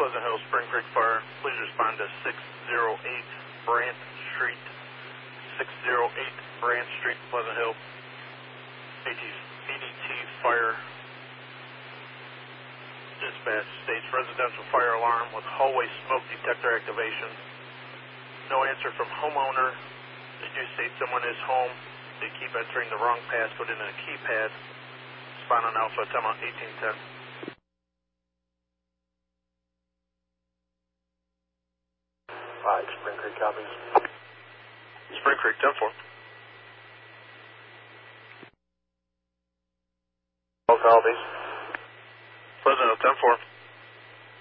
Pleasant Hill, Spring Creek Fire. Please respond to 608 Brant Street. 608 Brant Street, Pleasant Hill. ADT Fire. Dispatch states residential fire alarm with hallway smoke detector activation. No answer from homeowner. They do state someone is home. They keep entering the wrong passcode into the keypad. Respond on Alpha, timeout 1810. 5, Spring Creek copies. Spring Creek, 10-4. All copies. Pleasant Hill, 10-4.